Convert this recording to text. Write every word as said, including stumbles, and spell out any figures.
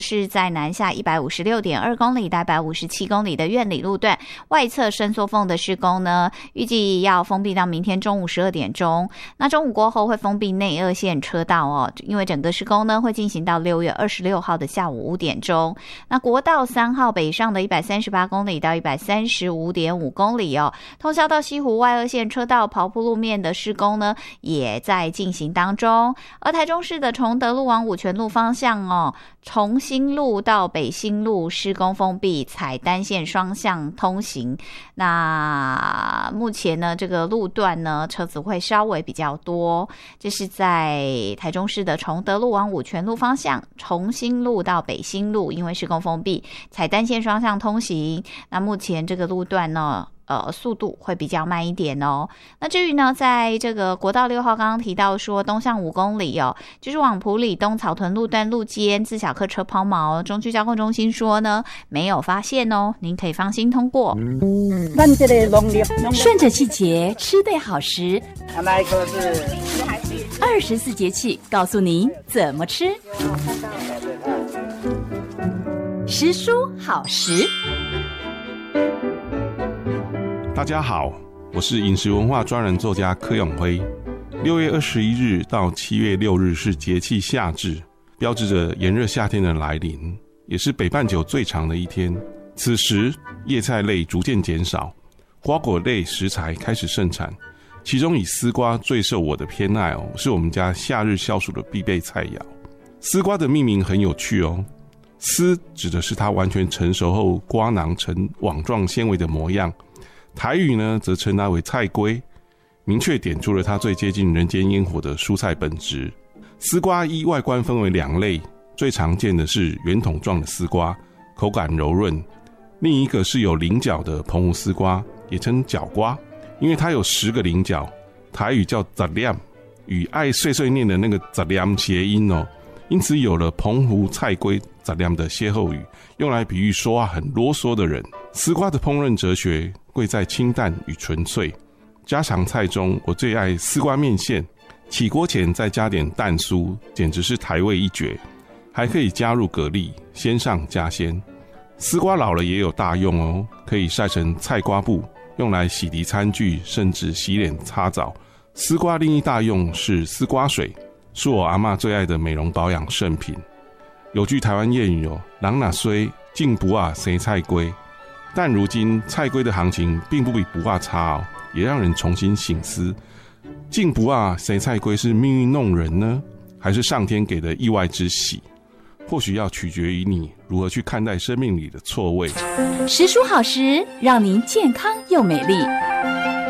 是在南下 一百五十六点二 公里到一百五十七公里的苑里路段外侧伸缩缝的施工呢，预计要封闭到明天中午十二点钟。那中午过后会封闭内二线车道哦，因为整个施工呢会进行到六月二十六号的下午五点钟。那国道三号北上的一百三十八公里到一百三十五点五公里哦，通霄到西湖外二线车道刨铺路面的施工呢也在进行当中。而台中市的崇德路往五权路方向哦，重新路到北新路施工封闭，采单线双向通行。那目前呢，这个路段呢车子会稍微比较多。这是在台中市的崇德路往五权路方向，重新路到北新路，因为施工封闭，采单线双向通行。那目前这个路段呢，呃，速度会比较慢一点哦。那至于呢，在这个国道六号刚刚提到说东向五公里哦，就是往埔里东草屯路段路肩自小客车抛锚，中区交通中心说呢没有发现哦，您可以放心通过。 顺着季节吃对好食，二十四节气告诉您怎么吃。食蔬好食。 大家好，我是饮食文化专栏作家柯永辉。六月二十一日到七月六日是节气夏至，标志着炎热夏天的来临，也是北半球最长的一天。此时叶菜类逐渐减少，瓜果类食材开始盛产，其中以丝瓜最受我的偏爱哦，是我们家夏日消暑的必备菜肴。丝瓜的命名很有趣哦，丝指的是它完全成熟后瓜囊呈网状纤维的模样，台语呢则称它为菜龟，明确点出了它最接近人间烟火的蔬菜本质。丝瓜依外观分为两类，最常见的是圆筒状的丝瓜，口感柔润，另一个是有菱角的澎湖丝瓜，也称角瓜，因为它有十个菱角，台语叫十粒，与爱碎碎念的那个十粒谐音哦，因此有了澎湖菜龟十粒的歇后语，用来比喻说话很啰嗦的人。丝瓜的烹饪哲学贵在清淡与纯粹，家常菜中我最爱丝瓜面线，起锅前再加点蛋酥，简直是台味一绝，还可以加入蛤蜊，鲜上加鲜。丝瓜老了也有大用哦，可以晒成菜瓜布，用来洗涤餐具，甚至洗脸擦澡。丝瓜另一大用是丝瓜水，是我阿嬷最爱的美容保养圣品。有句台湾谚语哦，人若衰，进不啊生菜龟。但如今菜龟的行情并不比不啊差哦，也让人重新省思，进不啊生菜龟是命运弄人呢，还是上天给的意外之喜？或许要取决于你如何去看待生命里的错位。 食蔬好食，让您健康又美丽。